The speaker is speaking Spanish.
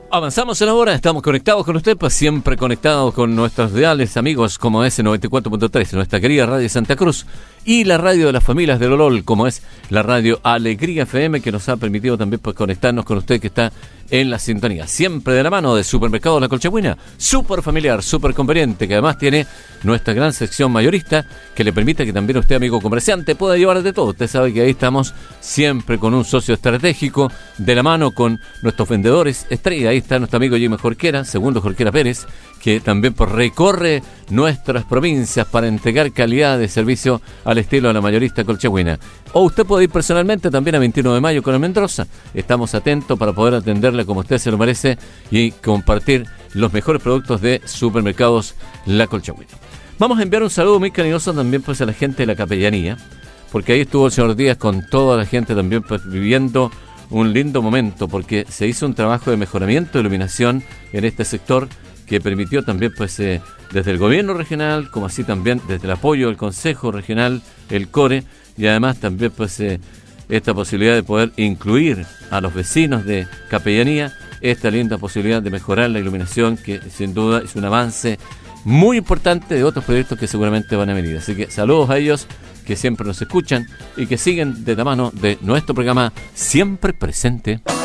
Avanzamos en la hora, estamos conectados con usted, pues siempre conectados con nuestros leales amigos como es el 94.3, nuestra querida Radio Santa Cruz, y la radio de las familias del Olol, como es la radio Alegría FM, que nos ha permitido también pues conectarnos con usted que está en la sintonía. Siempre de la mano de Supermercado La Colchagüina, súper familiar, súper conveniente, que además tiene nuestra gran sección mayorista, que le permite que también usted, amigo comerciante, pueda llevar de todo. Usted sabe que ahí estamos siempre con un socio estratégico, de la mano con nuestros vendedores estrella. Ahí está nuestro amigo Jimmy Jorquera, segundo Jorquera Pérez, que también pues recorre nuestras provincias para entregar calidad de servicio al estilo de la mayorista colchagüina. O usted puede ir personalmente también a 21 de mayo con el Mendoza. Estamos atentos para poder atenderle como usted se lo merece y compartir los mejores productos de Supermercados La Colchagüina. Vamos a enviar un saludo muy cariñoso también pues a la gente de la capellanía, porque ahí estuvo el señor Díaz con toda la gente también pues viviendo un lindo momento, porque se hizo un trabajo de mejoramiento de iluminación en este sector que permitió también pues desde el gobierno regional, como así también desde el apoyo del Consejo Regional, el CORE, y además también pues esta posibilidad de poder incluir a los vecinos de capellanía, esta linda posibilidad de mejorar la iluminación, que sin duda es un avance muy importante de otros proyectos que seguramente van a venir. Así que saludos a ellos que siempre nos escuchan y que siguen de la mano de nuestro programa Siempre Presente.